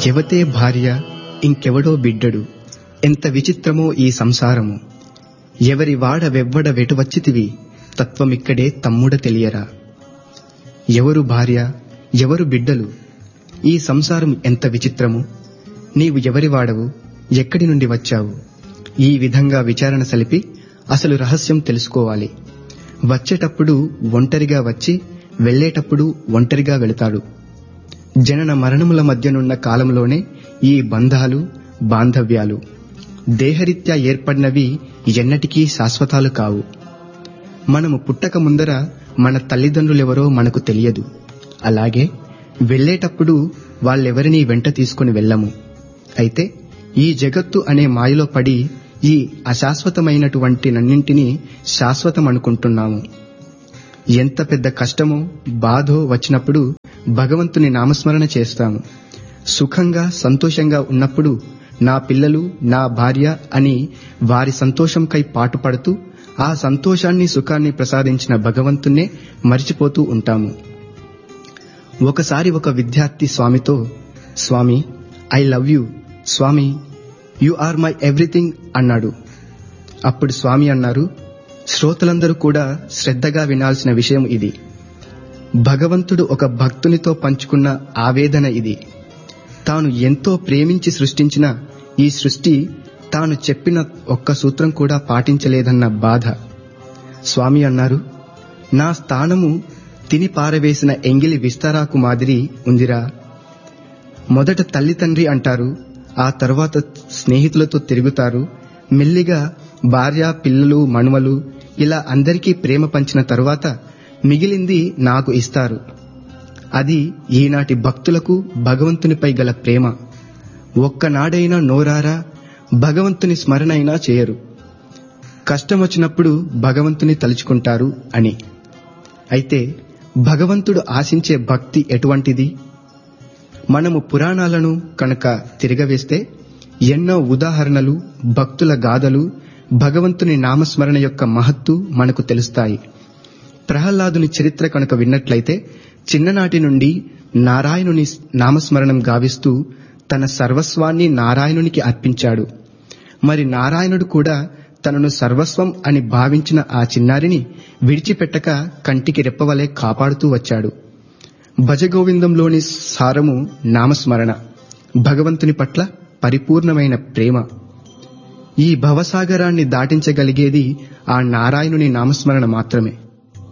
ఎవతే భార్య ఇంకెవడో బిడ్డడు, ఎంత విచిత్రమో ఈ సంసారము. ఎవరి వాడ వెవ్వడ వెటువచ్చితివి, తత్వమిక్కడే తమ్ముడ తెలియరా. ఎవరు భార్య, ఎవరు బిడ్డలు, ఈ సంసారం ఎంత విచిత్రము. నీవు ఎవరి వాడవు, ఎక్కడి నుండి వచ్చావు. ఈ విధంగా విచారణ సలిపి అసలు రహస్యం తెలుసుకోవాలి. వచ్చేటప్పుడు ఒంటరిగా వచ్చి వెళ్లేటప్పుడు ఒంటరిగా వెళతాడు. జనన మరణముల మధ్యనున్న కాలంలోనే ఈ బంధాలు బాంధవ్యాలు దేహరీత్యా ఏర్పడినవి ఎన్నటికీ శాశ్వతాలు కావు. మనము పుట్టక ముందర మన తల్లిదండ్రులెవరో మనకు తెలియదు. అలాగే వెళ్లేటప్పుడు వాళ్ళెవరినీ వెంట తీసుకుని వెళ్ళము. అయితే ఈ జగత్తు అనే మాయలో పడి ఈ అశాశ్వతమైనటువంటి నన్నింటినీ శాశ్వతం అనుకుంటున్నాము. ఎంత పెద్ద కష్టమో బాధో వచ్చినప్పుడు భగవంతుని నామస్మరణ చేస్తాము. సుఖంగా సంతోషంగా ఉన్నప్పుడు నా పిల్లలు, నా భార్య అని వారి సంతోషంకై పాటుపడుతూ ఆ సంతోషాన్ని సుఖాన్ని ప్రసాదించిన భగవంతున్నే మరిచిపోతూ ఉంటాము. ఒకసారి ఒక విద్యార్థి స్వామితో, స్వామి I love you, Swamy you are my everything అన్నాడు. అప్పుడు స్వామి అన్నారు, శ్రోతలందరూ కూడా శ్రద్ధగా వినాల్సిన విషయం ఇది. భగవంతుడు ఒక భక్తునితో పంచుకున్న ఆవేదన ఇది. తాను ఎంతో ప్రేమించి సృష్టించిన ఈ సృష్టి తాను చెప్పిన ఒక్క సూత్రం కూడా పాటించలేదన్న బాధ. స్వామి అన్నారు, నా స్థానము తిని పారవేసిన ఎంగిలి విస్తారాకు మాదిరి ఉందిరా. మొదట తల్లి తండ్రి అంటారు, ఆ తర్వాత స్నేహితులతో తిరుగుతారు, మెల్లిగా భార్య పిల్లలు మనుమలు ఇలా అందరికీ ప్రేమ పంచిన తరువాత మిగిలింది నాకు ఇస్తారు. అది ఈనాటి భక్తులకు భగవంతునిపై గల ప్రేమ. ఒక్కనాడైనా నోరారా భగవంతుని స్మరణైనా చేయరు. కష్టమొచ్చినప్పుడు భగవంతుని తలుచుకుంటారు అని. అయితే భగవంతుడు ఆశించే భక్తి ఎటువంటిది? మనము పురాణాలను కనుక తిరగవేస్తే ఎన్నో ఉదాహరణలు, భక్తుల గాథలు, భగవంతుని నామస్మరణ యొక్క మహత్తు మనకు తెలుస్తాయి. ప్రహ్లాదుని చరిత్ర కనుక విన్నట్లయితే చిన్ననాటి నుండి నారాయణుని నామస్మరణం గావిస్తూ తన సర్వస్వాన్ని నారాయణునికి అర్పించాడు. మరి నారాయణుడు కూడా తనను సర్వస్వం అని భావించిన ఆ చిన్నారిని విడిచిపెట్టక కంటికి రెప్పవలే కాపాడుతూ వచ్చాడు. భజగోవిందంలోని సారము నామస్మరణ, భగవంతుని పట్ల పరిపూర్ణమైన ప్రేమ. ఈ భవసాగరాన్ని దాటించగలిగేది ఆ నారాయణుని నామస్మరణ మాత్రమే.